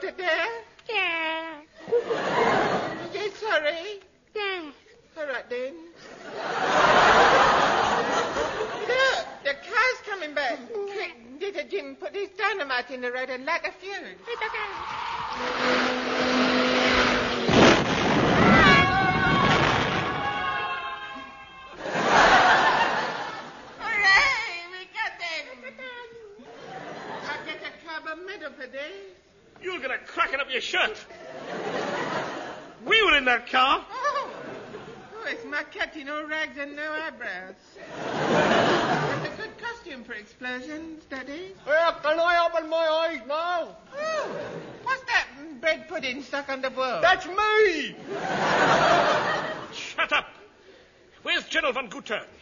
it there? Yeah. Okay, sorry. Yeah. All right, then. Look, the car's coming back. Quick, Dita Jim, put this dynamite in the road and light a fuse. It's okay. Hooray! We got them! I'll get a carbon medal for this. You'll get a cracking up your shirt. We were in that car. Oh, it's my cat, no rags and no eyebrows. That's a good costume for explosions, Daddy. Can I open my eyes now? Oh, what's that bread pudding stuck on the wall? That's me! Shut up. Where's General von Guter?